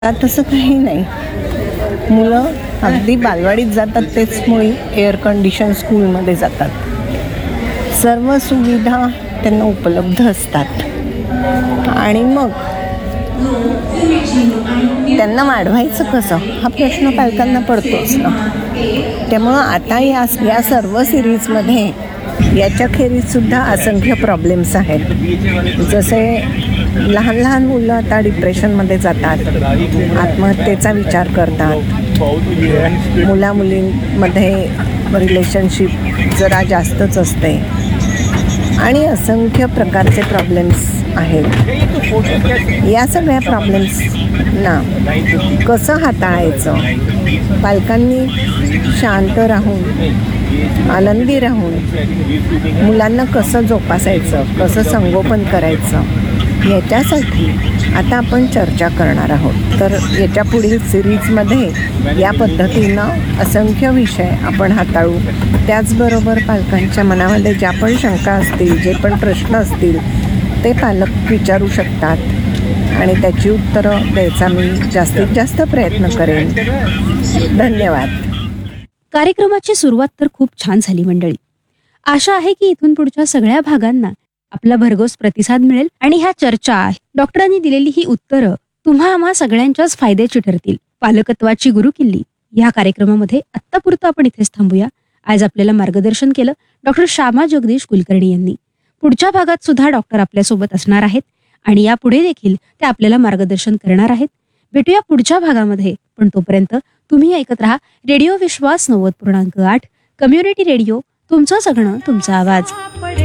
तसं काही नाही. मुलं अगदी बालवाडीत जातात तेच मुळे एअर कंडिशन स्कूलमध्ये जातात. सर्व सुविधा त्यांना उपलब्ध असतात आणि मग त्यांना वाढवायचं कसं हा प्रश्न पालकांना पडतोच ना. त्यामुळं आता या सर्व सिरीजमध्ये याच्याखेरीजसुद्धा असंख्य प्रॉब्लेम्स आहेत. जसे लहान लहान मुलं आता डिप्रेशनमध्ये जातात, आत्महत्येचा विचार करतात, मुलामुलींमध्ये रिलेशनशिप जरा जास्तच असते आणि असंख्य प्रकारचे प्रॉब्लेम्स आहेत. या सगळ्या प्रॉब्लेम्सना कसं हाताळायचं, पालकांनी शांत राहून आनंदी राहून मुलांना कसं जोपासायचं, कसं संगोपन करायचं याच्यासाठी आता आपण चर्चा करणार आहोत. तर याच्या पुढील सिरीजमध्ये या पद्धतीनं असंख्य विषय आपण हाताळू. त्याचबरोबर पालकांच्या मनामध्ये ज्या पण शंका असतील, जे पण प्रश्न असतील ते पालक विचारू शकतात आणि त्याची उत्तरं द्यायचा मी जास्तीत जास्त प्रयत्न करेन. धन्यवाद. कार्यक्रमाची सुरुवात तर खूप छान झाली मंडळी. आशा आहे की इथून पुढच्या सगळ्या भागांना आपला भरघोस प्रतिसाद मिळेल आणि ह्या चर्चा, डॉक्टरांनी दिलेली ही उत्तरं तुम्हा आम्हा सगळ्यांच्याच फायद्याची ठरतील. पालकत्वाची गुरुकिल्ली या कार्यक्रमामध्ये आत्तापुरतं आपण इथेच थांबूया. आज आपल्याला मार्गदर्शन केलं डॉक्टर श्यामा जगदीश कुलकर्णी यांनी. पुढच्या भागात सुद्धा डॉक्टर आपल्यासोबत असणार आहेत आणि यापुढे देखील ते आपल्याला मार्गदर्शन करणार आहेत. भेटूया पुढच्या भागामध्ये, पण तोपर्यंत तुम्ही ऐकत राहा रेडिओ विश्वास 90.8 कम्युनिटी रेडिओ. तुमचं जगणं, तुमचा आवाज.